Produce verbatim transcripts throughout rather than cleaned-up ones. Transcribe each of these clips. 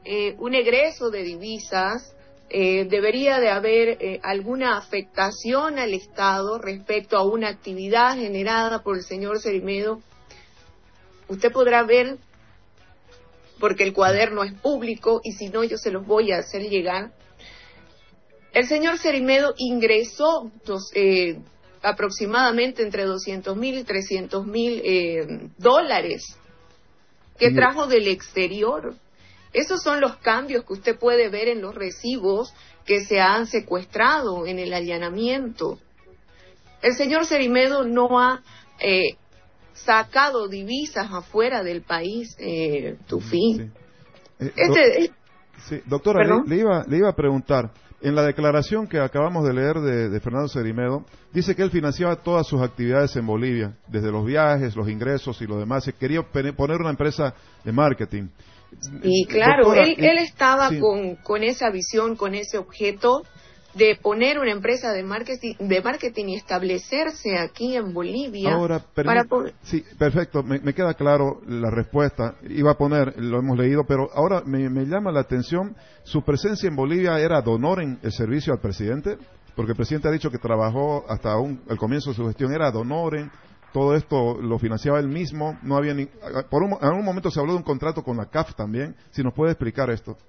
eh, un egreso de divisas, eh, debería de haber eh, alguna afectación al Estado respecto a una actividad generada por el señor Cerimedo. Usted podrá ver, porque el cuaderno es público, y si no yo se los voy a hacer llegar. El señor Cerimedo ingresó dos, eh, aproximadamente entre doscientos mil y trescientos mil eh, dólares que trajo del exterior. Esos son los cambios que usted puede ver en los recibos que se han secuestrado en el allanamiento. El señor Cerimedo no ha eh, sacado divisas afuera del país, eh, Tufí. Sí. Eh, este, do sí, doctora, le, le, iba, le iba a preguntar, en la declaración que acabamos de leer de, de Fernando Cerimedo, dice que él financiaba todas sus actividades en Bolivia, desde los viajes, los ingresos y lo demás. Quería poner una empresa de marketing. Y claro, Doctora, él, él estaba sí. con, con esa visión, con ese objeto de poner una empresa de marketing, de marketing y establecerse aquí en Bolivia. Ahora, para poder... sí, perfecto, me, me queda claro la respuesta. Iba a poner, lo hemos leído, pero ahora me, me llama la atención, ¿su presencia en Bolivia era de honor en el servicio al presidente? Porque el presidente ha dicho que trabajó hasta un, el comienzo de su gestión, era de honor en... Todo esto lo financiaba él mismo, no había ni, por un, en un momento se habló de un contrato con la C A F también, si nos puede explicar esto.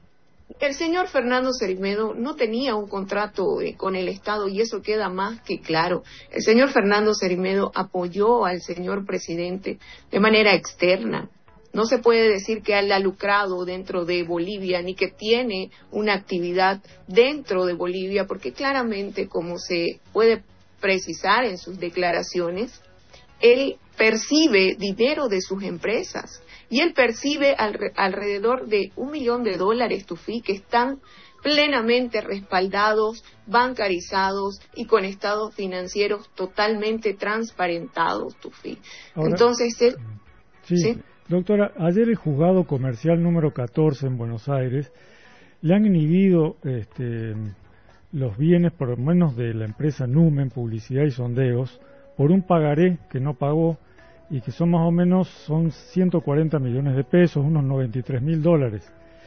El señor Fernando Cerimedo no tenía un contrato eh, con el Estado y eso queda más que claro. El señor Fernando Cerimedo apoyó al señor presidente de manera externa. No se puede decir que él ha lucrado dentro de Bolivia ni que tiene una actividad dentro de Bolivia, porque claramente, como se puede precisar en sus declaraciones, él percibe dinero de sus empresas y él percibe al, alrededor de un millón de dólares, Tufí, que están plenamente respaldados, bancarizados y con estados financieros totalmente transparentados, Tufí. Ahora, entonces él... Sí, ¿sí? Doctora, ayer el juzgado comercial número catorce en Buenos Aires le han inhibido este, los bienes, por lo menos de la empresa Numen, Publicidad y Sondeos, por un pagaré que no pagó y que son más o menos son ciento cuarenta millones de pesos, unos noventa y tres mil dólares.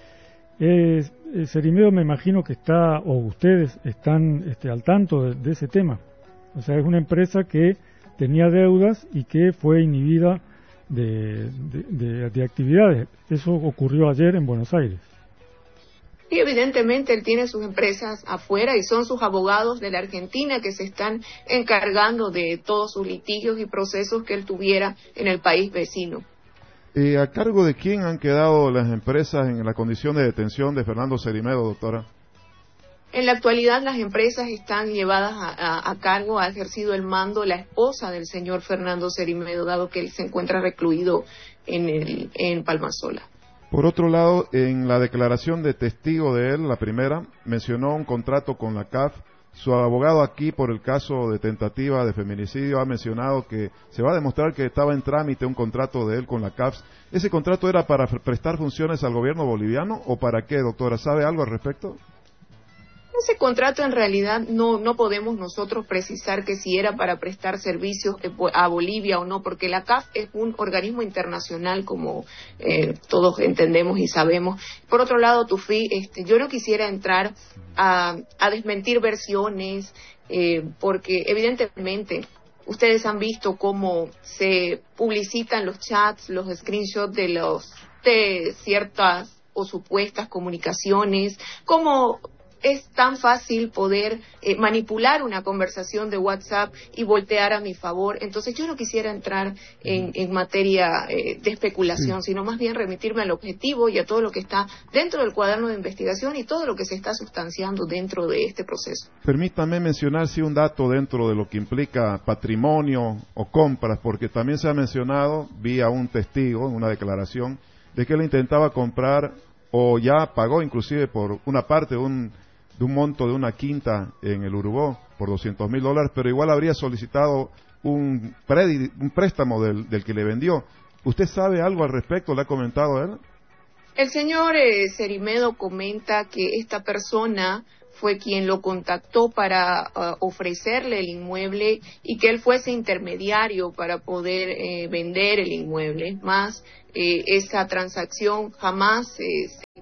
Eh, eh, Cerimedo me imagino que está, o ustedes están este, al tanto de, de ese tema. O sea, es una empresa que tenía deudas y que fue inhibida de, de, de, de actividades. Eso ocurrió ayer en Buenos Aires. Y evidentemente él tiene sus empresas afuera y son sus abogados de la Argentina que se están encargando de todos sus litigios y procesos que él tuviera en el país vecino. Eh, ¿A cargo de quién han quedado las empresas en la condición de detención de Fernando Cerimedo, doctora? En la actualidad las empresas están llevadas a, a, a cargo, ha ejercido el mando la esposa del señor Fernando Cerimedo, dado que él se encuentra recluido en, el, en Palmasola. Por otro lado, en la declaración de testigo de él, la primera, mencionó un contrato con la C A F. Su abogado aquí, por el caso de tentativa de feminicidio, ha mencionado que se va a demostrar que estaba en trámite un contrato de él con la C A F. ¿Ese contrato era para prestar funciones al gobierno boliviano o para qué, doctora? ¿Sabe algo al respecto? Ese contrato en realidad no no podemos nosotros precisar que si era para prestar servicios a Bolivia o no, porque la C A F es un organismo internacional como eh, todos entendemos y sabemos. Por otro lado, Tufí, este, yo no quisiera entrar a, a desmentir versiones, eh, porque evidentemente ustedes han visto cómo se publicitan los chats, los screenshots de los de ciertas o supuestas comunicaciones, cómo es tan fácil poder eh, manipular una conversación de WhatsApp y voltear a mi favor. Entonces yo no quisiera entrar en, en materia eh, de especulación, sí. sino más bien remitirme al objetivo y a todo lo que está dentro del cuaderno de investigación y todo lo que se está sustanciando dentro de este proceso. Permítame mencionar sí un dato dentro de lo que implica patrimonio o compras, porque también se ha mencionado vía un testigo en una declaración de que él intentaba comprar o ya pagó inclusive por una parte de un de un monto de una quinta en el Urubó por doscientos mil dólares, pero igual habría solicitado un, predi, un préstamo del, del que le vendió. ¿Usted sabe algo al respecto? ¿Le ha comentado él? El señor eh, Cerimedo comenta que esta persona fue quien lo contactó para uh, ofrecerle el inmueble y que él fuese intermediario para poder eh, vender el inmueble. Más, eh, esa transacción jamás eh, se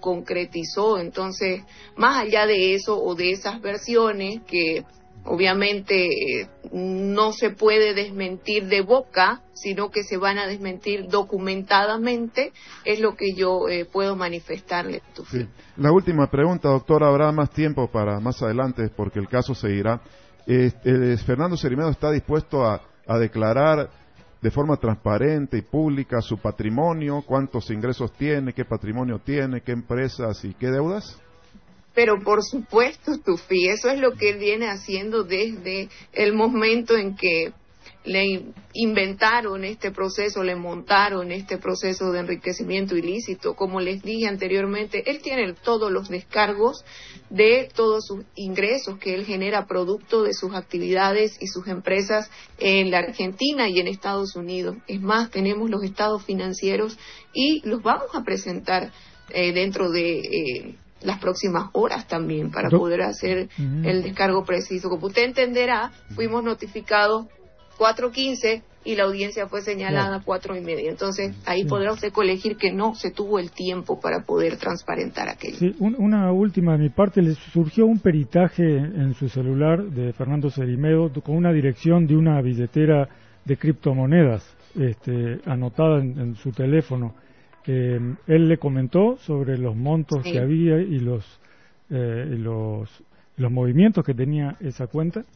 concretizó. Entonces, más allá de eso o de esas versiones que obviamente eh, no se puede desmentir de boca, sino que se van a desmentir documentadamente, es lo que yo eh, puedo manifestarle. Sí. La última pregunta, doctora, habrá más tiempo para más adelante porque el caso seguirá. Eh, eh, Fernando Cerimedo está dispuesto a, a declarar de forma transparente y pública su patrimonio, cuántos ingresos tiene, qué patrimonio tiene, qué empresas y qué deudas. Pero por supuesto, Tufi, eso es lo que él viene haciendo desde el momento en que le inventaron este proceso, le montaron este proceso de enriquecimiento ilícito. Como les dije anteriormente, él tiene todos los descargos de todos sus ingresos que él genera producto de sus actividades y sus empresas en la Argentina y en Estados Unidos. Es más, tenemos los estados financieros y los vamos a presentar eh, dentro de... Eh, las próximas horas también para Do- poder hacer uh-huh. el descargo preciso. Como usted entenderá, fuimos notificados cuatro quince y la audiencia fue señalada cuatro y media. Entonces, ahí sí. podrá usted colegir que no se tuvo el tiempo para poder transparentar aquello. Sí, un, una última de mi parte, le surgió un peritaje en su celular de Fernando Cerimedo con una dirección de una billetera de criptomonedas este, anotada en, en su teléfono. Eh, él le comentó sobre los montos sí. que había y los, eh, los los movimientos que tenía esa cuenta.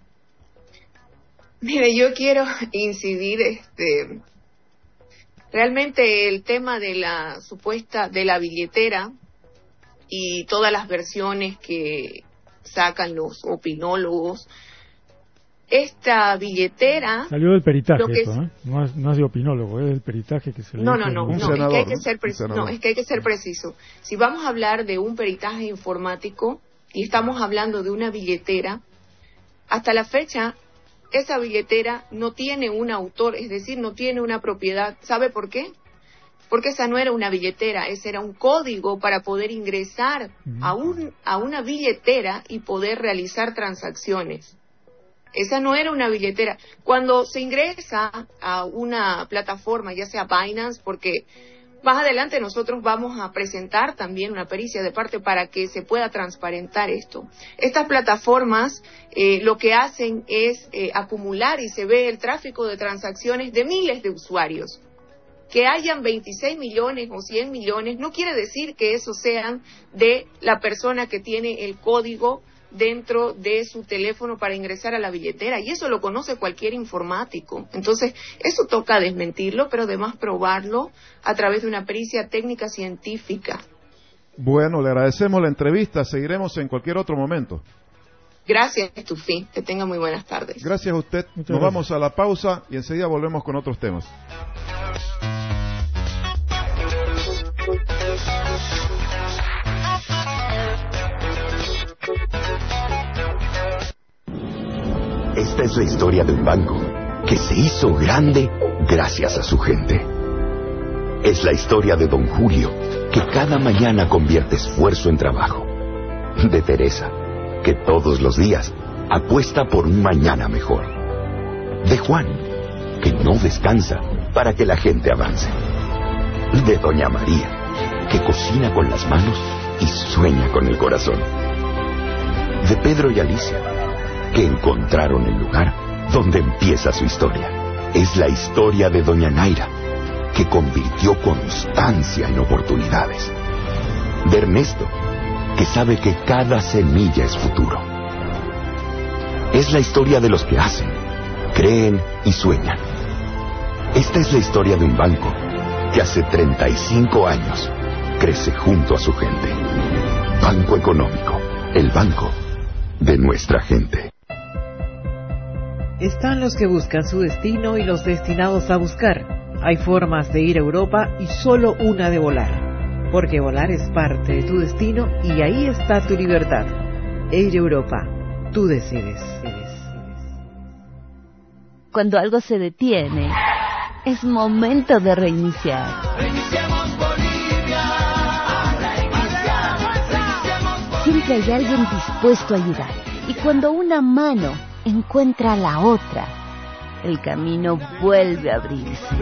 Mire, yo quiero incidir, este, realmente el tema de la supuesta de la billetera y todas las versiones que sacan los opinólogos. Esta billetera... Salió del peritaje esto, es, ¿eh? No es, no es de opinólogo, es del peritaje que se le... No, no, no, no, senador, es que hay que ser preciso, no, es que hay que ser preciso. Si vamos a hablar de un peritaje informático y estamos hablando de una billetera, hasta la fecha esa billetera no tiene un autor, es decir, no tiene una propiedad. ¿Sabe por qué? Porque esa no era una billetera, ese era un código para poder ingresar uh-huh. a, un, a una billetera y poder realizar transacciones. Esa no era una billetera. Cuando se ingresa a una plataforma, ya sea Binance, porque más adelante nosotros vamos a presentar también una pericia de parte para que se pueda transparentar esto. Estas plataformas eh, lo que hacen es eh, acumular y se ve el tráfico de transacciones de miles de usuarios. Que hayan veintiséis millones o cien millones no quiere decir que esos sean de la persona que tiene el código dentro de su teléfono para ingresar a la billetera, y eso lo conoce cualquier informático. Entonces, eso toca desmentirlo, pero además probarlo a través de una pericia técnica científica. Bueno, le agradecemos la entrevista, seguiremos en cualquier otro momento. Gracias, Tufi, que tenga muy buenas tardes. Gracias a usted. Muchas Nos gracias. Vamos a la pausa y enseguida volvemos con otros temas. Esta es la historia de un banco que se hizo grande gracias a su gente. Es la historia de don Julio, que cada mañana convierte esfuerzo en trabajo. De Teresa, que todos los días apuesta por un mañana mejor. De Juan, que no descansa para que la gente avance. De doña María, que cocina con las manos y sueña con el corazón. De Pedro y Alicia, que encontraron el lugar donde empieza su historia. Es la historia de doña Naira, que convirtió constancia en oportunidades. De Ernesto, que sabe que cada semilla es futuro. Es la historia de los que hacen, creen y sueñan. Esta es la historia de un banco que hace treinta y cinco años crece junto a su gente. Banco Económico, el banco de nuestra gente. Están los que buscan su destino y los destinados a buscar. Hay formas de ir a Europa y solo una de volar. Porque volar es parte de tu destino y ahí está tu libertad. Air Europa, tú decides. Cuando algo se detiene, es momento de reiniciar. Reiniciemos Bolivia. Reiniciamos. Siempre hay alguien dispuesto a ayudar. Y cuando una mano encuentra a la otra, el camino vuelve a abrirse.